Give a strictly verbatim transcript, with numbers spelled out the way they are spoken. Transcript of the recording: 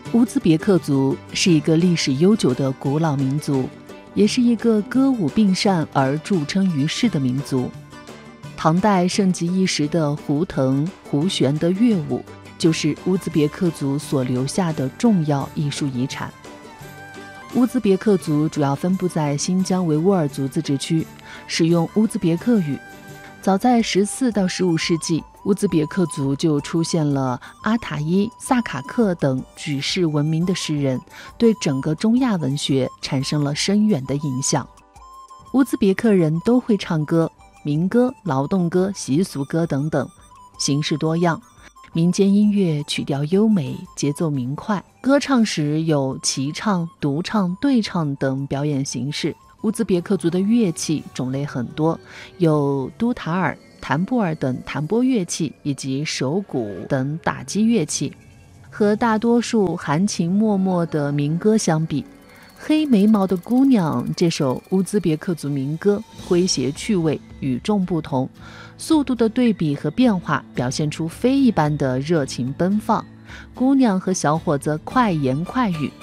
乌兹别克族是一个历史悠久的古老民族，也是一个歌舞并善而著称于世的民族。唐代盛极一时的胡腾、胡旋的乐舞，就是乌兹别克族所留下的重要艺术遗产。乌兹别克族主要分布在新疆维吾尔族自治区，使用乌兹别克语。早在十四到十五世纪，乌兹别克族就出现了阿塔伊、萨卡克等举世闻名的诗人，对整个中亚文学产生了深远的影响。乌兹别克人都会唱歌，民歌、劳动歌、习俗歌等等，形式多样。民间音乐曲调优美，节奏明快，歌唱时有齐唱、独唱、对唱等表演形式。乌兹别克族的乐器种类很多，有都塔尔、弹布尔等弹拨乐器，以及手鼓等打击乐器。和大多数含情脉脉的民歌相比，黑眉毛的姑娘这首乌兹别克族民歌诙谐趣味，与众不同，速度的对比和变化表现出非一般的热情奔放。姑娘和小伙子快言快语，